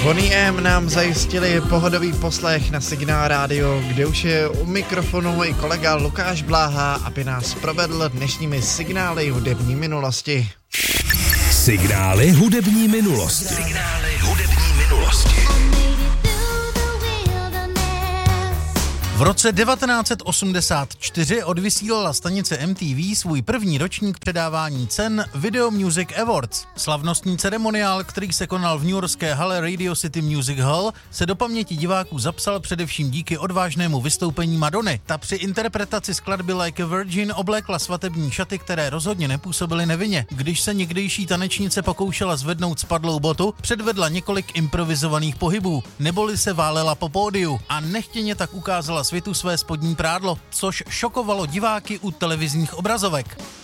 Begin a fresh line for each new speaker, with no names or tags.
Bonnie M nám zajistili pohodový poslech na Signál Radio, kde už je u mikrofonu i kolega Lukáš Bláha, aby nás provedl dnešními signály hudební minulosti.
Signály hudební minulosti. Signály hudební minulosti.
V roce 1984 odvysílala stanice MTV svůj první ročník předávání cen Video Music Awards. Slavnostní ceremoniál, který se konal v newyorské hale Radio City Music Hall, se do paměti diváků zapsal především díky odvážnému vystoupení Madony. Ta při interpretaci skladby Like a Virgin oblékla svatební šaty, které rozhodně nepůsobily nevinně. Když se někdejší tanečnice pokoušela zvednout spadlou botu, předvedla několik improvizovaných pohybů, neboli se válela po pódiu a nechtěně tak ukázala světu své spodní prádlo, což šokovalo diváky u televizních obrazovek.